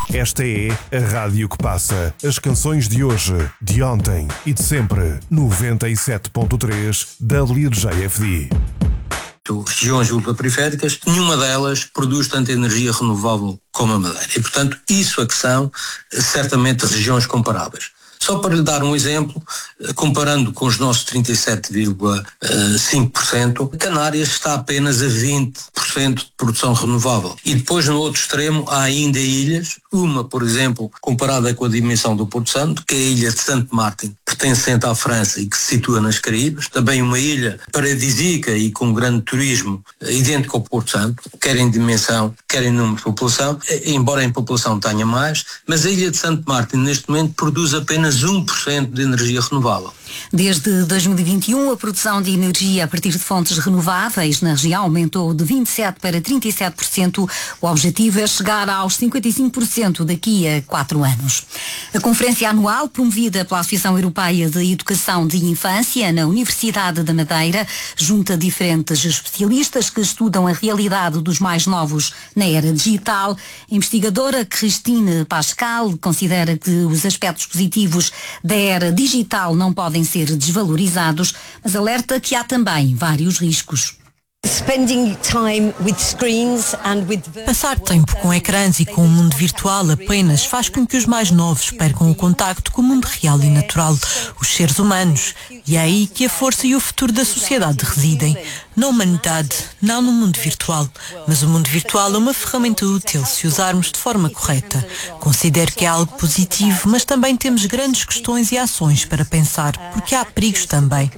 Esta é a rádio que passa as canções de hoje, de ontem e de sempre. 97.3 WJFD. Regiões ultraperiféricas, nenhuma delas produz tanta energia renovável como a Madeira. E, portanto, isso é que são certamente regiões comparáveis. Só para lhe dar um exemplo, comparando com os nossos 37,5%, Canárias está apenas a 20% de produção renovável. E depois, no outro extremo, há ainda ilhas, uma, por exemplo, comparada com a dimensão do Porto Santo, que é a ilha de Saint Martin, pertencente à França e que se situa nas Caraíbas, também uma ilha paradisíaca e com grande turismo, idêntico ao Porto Santo, quer em dimensão, quer em número de população, embora em população tenha mais, mas a ilha de Saint Martin, neste momento, produz apenas 1% de energia renovável. Desde 2021, a produção de energia a partir de fontes renováveis na região aumentou de 27% para 37%. O objetivo é chegar aos 55% daqui a 4 anos. A conferência anual, promovida pela Associação Europeia de Educação de Infância na Universidade da Madeira, junta diferentes especialistas que estudam a realidade dos mais novos na era digital. A investigadora Christine Pascal considera que os aspectos positivos da era digital não podem ser desvalorizados, mas alerta que há também vários riscos. Passar tempo com ecrãs e com o mundo virtual apenas faz com que os mais novos percam o contacto com o mundo real e natural, os seres humanos, e é aí que a força e o futuro da sociedade residem. Na humanidade, não no mundo virtual, mas o mundo virtual é uma ferramenta útil se usarmos de forma correta. Considero que é algo positivo, mas também temos grandes questões e ações para pensar, porque há perigos também.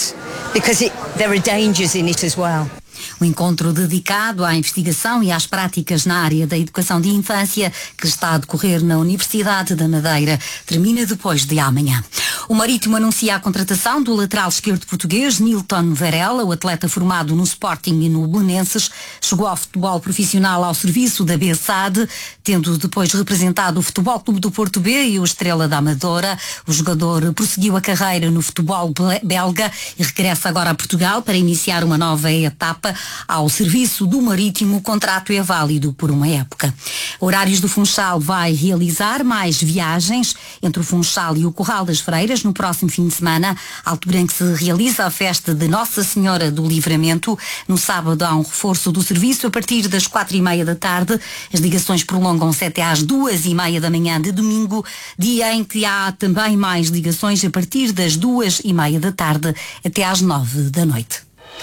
Um encontro dedicado à investigação e às práticas na área da educação de infância que está a decorrer na Universidade da Madeira termina depois de amanhã. O Marítimo anuncia a contratação do lateral esquerdo português Nilton Varela. O atleta formado no Sporting e no Belenenses chegou ao futebol profissional ao serviço da BSAD, tendo depois representado o Futebol Clube do Porto B e o Estrela da Amadora. O jogador prosseguiu a carreira no futebol belga e regressa agora a Portugal para iniciar uma nova etapa ao serviço do Marítimo. O contrato é válido por uma época. Horários do Funchal vai realizar mais viagens entre o Funchal e o Corral das Freiras no próximo fim de semana, altura em que se realiza a festa de Nossa Senhora do Livramento. No sábado há um reforço do serviço a partir das 4:30 da tarde. As ligações prolongam-se até às 2:30 da manhã de domingo, dia em que há também mais ligações a partir das 2:30 da tarde até às 9 da noite.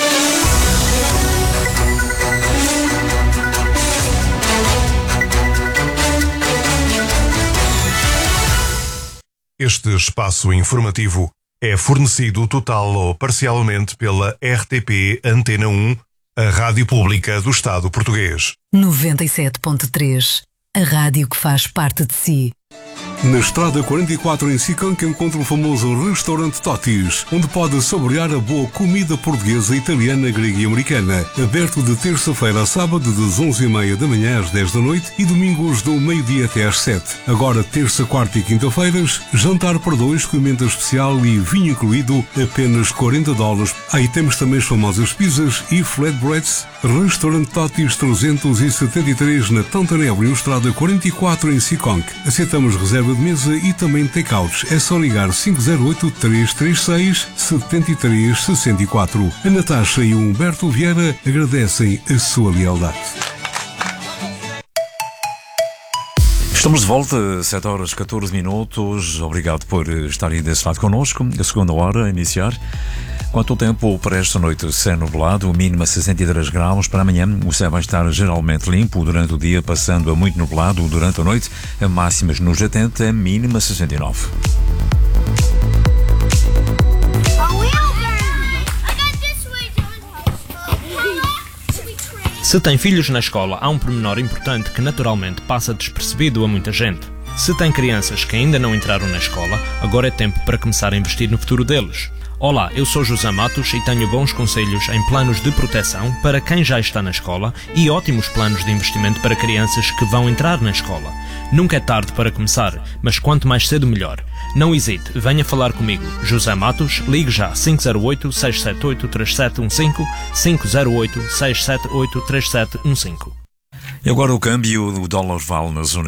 Este espaço informativo é fornecido total ou parcialmente pela RTP Antena 1, a Rádio Pública do Estado Português. 97.3, a rádio que faz parte de si. Na Estrada 44 em Sicanca encontra o famoso restaurante Totis, onde pode saborear a boa comida portuguesa, italiana, grega e americana. Aberto de terça-feira a sábado das 11:30 da manhã às 10 da noite e domingos do meio-dia até às 7. Agora terça, quarta e quinta-feiras, jantar para dois com emenda especial e vinho incluído, apenas $40. Aí temos também as famosas pizzas e flatbreads. Restaurante Totis 373 na Tantanel, na Estrada 44 em Sicanca. Aceitamos reserva de mesa e também take-outs. É só ligar 508-336-7364. A Natasha e o Humberto Vieira agradecem a sua lealdade. Estamos de volta, 7h14. Obrigado por estarem desse lado connosco. A segunda hora a iniciar. Quanto ao tempo para esta noite, céu nublado, mínima 63 graus. Para amanhã, o céu vai estar geralmente limpo durante o dia, passando a muito nublado durante a noite. Máximas nos 80, mínima 69. Se tem filhos na escola, há um pormenor importante que naturalmente passa despercebido a muita gente. Se tem crianças que ainda não entraram na escola, agora é tempo para começar a investir no futuro deles. Olá, eu sou José Matos e tenho bons conselhos em planos de proteção para quem já está na escola e ótimos planos de investimento para crianças que vão entrar na escola. Nunca é tarde para começar, mas quanto mais cedo melhor. Não hesite, venha falar comigo. José Matos, ligue já 508-678-3715, 508-678-3715. E agora o câmbio, o dólar vale na zona